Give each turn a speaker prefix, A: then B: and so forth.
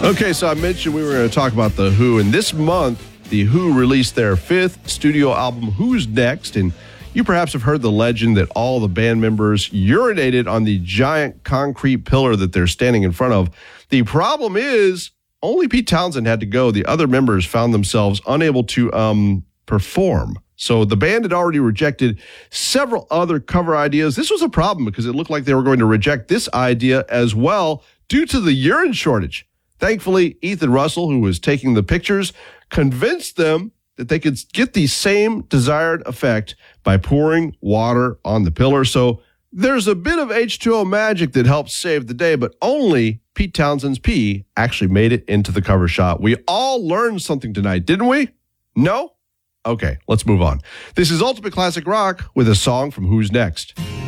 A: Okay, so I mentioned we were going to talk about The Who, and this month, The Who released their 5th studio album, Who's Next? And you perhaps have heard the legend that all the band members urinated on the giant concrete pillar that they're standing in front of. The problem is, only Pete Townsend had to go. The other members found themselves unable to perform. So the band had already rejected several other cover ideas. This was a problem because it looked like they were going to reject this idea as well due to the urine shortage. Thankfully, Ethan Russell, who was taking the pictures, convinced them that they could get the same desired effect by pouring water on the pillar. So there's a bit of H2O magic that helps save the day, but only Pete Townsend's pee actually made it into the cover shot. We all learned something tonight, didn't we? No? Okay, let's move on. This is Ultimate Classic Rock with a song from Who's Next?